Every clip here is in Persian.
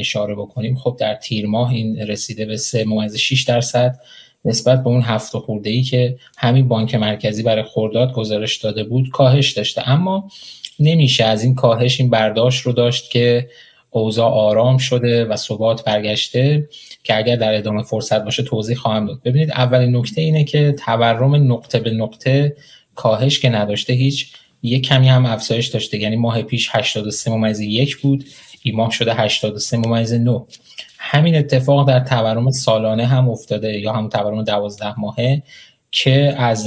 اشاره بکنیم، خب در تیر ماه این رسیده به 3.6% نسبت به اون 7 خورده‌ای که همین بانک مرکزی برای خرداد گزارش داده بود کاهش داشته. اما نمیشه از این کاهش این برداشت رو داشت که اوضاع آرام شده و ثبات برگشته، که اگر در ادامه فرصت باشه توضیح خواهم داد. ببینید، اولین نکته اینه که تورم نقطه به نقطه کاهش که نداشته، هیچ یک کمی هم افزایش داشته. یعنی ماه پیش 83.1 بود، این ماه شده 83.9. همین اتفاق در تورم سالانه هم افتاده، یا هم تورم 12 ماهه که از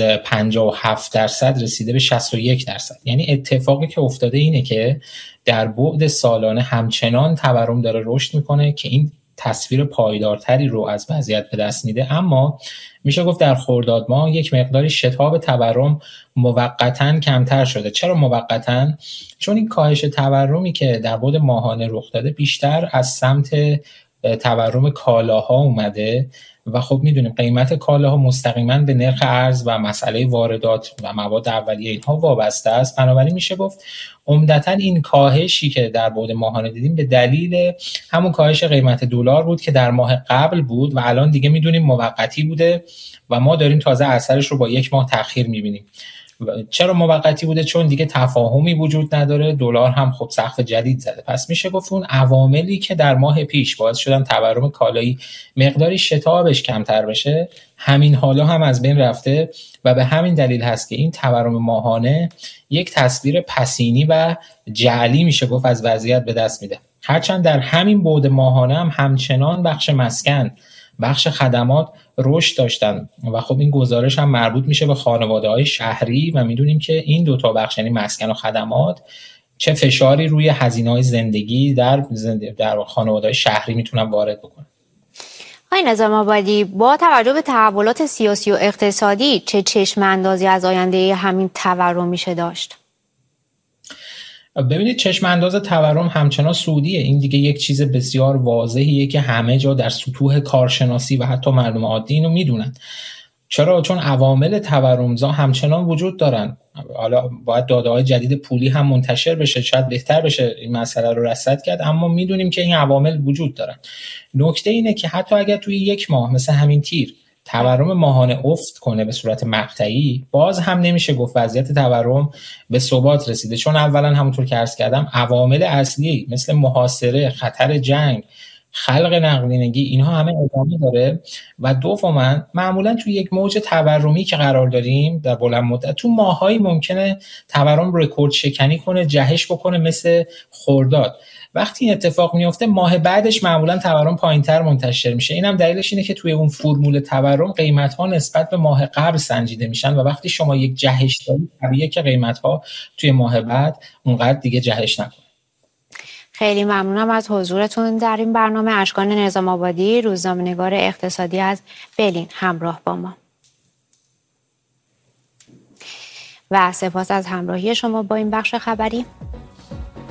57% رسیده به 61%. یعنی اتفاقی که افتاده اینه که در بعد سالانه همچنان تورم داره رشد میکنه که این تصویر پایدارتری رو از وضعیت به دست میده. اما میشه گفت در خرداد ماه یک مقداری شتاب تورم موقتاً کمتر شده. چرا موقتاً؟ چون این کاهش تورمی که در بعد ماهانه رخ داده بیشتر از سمت تورم کالاها اومده و خب میدونیم قیمت کالاها مستقیما به نرخ ارز و مسئله واردات و مواد اولیه اینها وابسته است. بنابراین میشه گفت عمدتاً این کاهشی که در بعد ماهانه دیدیم به دلیل همون کاهش قیمت دلار بود که در ماه قبل بود و الان دیگه میدونیم موقتی بوده و ما داریم تازه اثرش رو با یک ماه تأخیر میبینیم. چرا موقتی بوده؟ چون دیگه تفاهمی وجود نداره، دلار هم خب سقف جدید زده. پس میشه گفت اون عواملی که در ماه پیش باعث شدن تورم کالایی مقداری شتابش کمتر بشه، همین حالا هم از بین رفته و به همین دلیل هست که این تورم ماهانه یک تصویر پسینی و جعلی میشه گفت از وضعیت به دست میده. هرچند در همین بعد ماهانه هم همچنان بخش مسکن، بخش خدمات رشد داشتن و خب این گزارش هم مربوط میشه به خانواده‌های شهری و میدونیم که این دو تا بخش، یعنی مسکن و خدمات، چه فشاری روی هزینه‌های زندگی در خانواده‌های شهری میتونن وارد بکنن. آقای نظام آبادی، با توجه به تحولات سیاسی و اقتصادی چه چشم اندازی از آینده همین تورم میشه داشت؟ ببینید، چشم انداز تورم همچنان سودیه. این دیگه یک چیز بسیار واضحیه که همه جا در سطوح کارشناسی و حتی مردم عادی اینو میدونن. چرا؟ چون عوامل تورمزا همچنان وجود دارن. حالا باید داده‌های جدید پولی هم منتشر بشه، شاید بهتر بشه این مسئله رو رصد کرد، اما میدونیم که این عوامل وجود دارن. نکته اینه که حتی اگر توی یک ماه مثل همین تیر تورم ماهانه افت کنه به صورت مقطعی، باز هم نمیشه گفت وضعیت تورم به ثبات رسیده، چون اولا همونطور که عرض کردم عوامل اصلی مثل محاصره، خطر جنگ، خلق نقدینگی، اینها همه ادامه داره. و دوما معمولا توی یک موج تورمی که قرار داریم در بلند مدت، تو ماهایی ممکنه تورم رکورد شکنی کنه، جهش بکنه مثل خرداد. وقتی این اتفاق میفته ماه بعدش معمولا تورم پایینتر منتشر میشه. اینم دلیلش اینه که توی اون فرمول تورم قیمت‌ها نسبت به ماه قبل سنجیده میشن و وقتی شما یک جهش دارید طبیعیه که قیمت‌ها توی ماه بعد اونقدر دیگه جهش نکنه. خیلی ممنونم از حضورتون در این برنامه. اشکان نظام آبادی، روزنامه‌نگار اقتصادی از برلین، همراه با ما. و سپاس از همراهی شما با این بخش خبری.